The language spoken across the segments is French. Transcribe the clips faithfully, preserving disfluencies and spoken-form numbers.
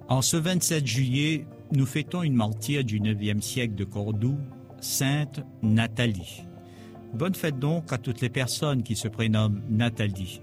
En ce vingt-sept juillet, nous fêtons une martyre du neuvième siècle de Cordoue, Sainte Nathalie. Bonne fête donc à toutes les personnes qui se prénomment Nathalie.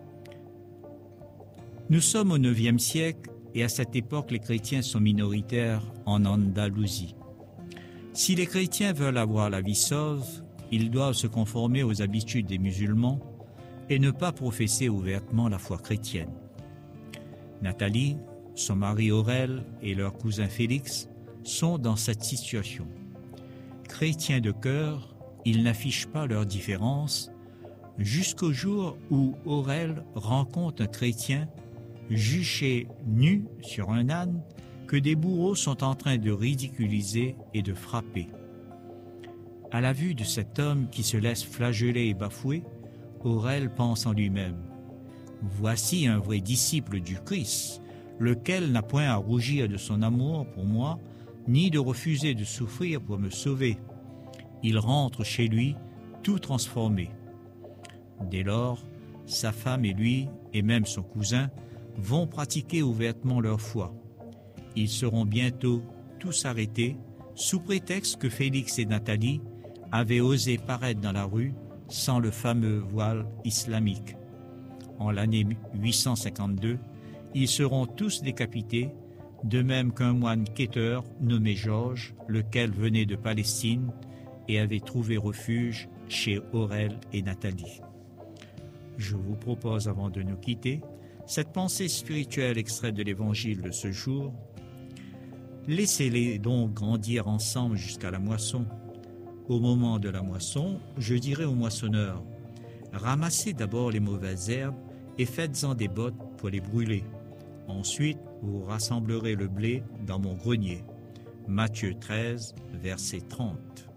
Nous sommes au neuvième siècle et à cette époque, les chrétiens sont minoritaires en Andalousie. Si les chrétiens veulent avoir la vie sauve, ils doivent se conformer aux habitudes des musulmans et ne pas professer ouvertement la foi chrétienne. Nathalie, son mari Aurèle et leur cousin Félix sont dans cette situation. Chrétiens de cœur, ils n'affichent pas leurs différences jusqu'au jour où Aurèle rencontre un chrétien juché nu sur un âne que des bourreaux sont en train de ridiculiser et de frapper. À la vue de cet homme qui se laisse flageller et bafouer, Aurèle pense en lui-même « Voici un vrai disciple du Christ, lequel n'a point à rougir de son amour pour moi, ni de refuser de souffrir pour me sauver. Il rentre chez lui tout transformé. » Dès lors, sa femme et lui, et même son cousin, vont pratiquer ouvertement leur foi. Ils seront bientôt tous arrêtés sous prétexte que Félix et Nathalie avaient osé paraître dans la rue sans le fameux voile islamique. En l'année huit cent cinquante-deux, ils seront tous décapités, de même qu'un moine quêteur nommé Georges, lequel venait de Palestine et avait trouvé refuge chez Aurèle et Nathalie. Je vous propose, avant de nous quitter, cette pensée spirituelle extraite de l'Évangile de ce jour. Laissez-les donc grandir ensemble jusqu'à la moisson. Au moment de la moisson, je dirai aux moissonneurs, ramassez d'abord les mauvaises herbes et faites-en des bottes pour les brûler. Ensuite, vous rassemblerez le blé dans mon grenier. Matthieu treize, verset trente.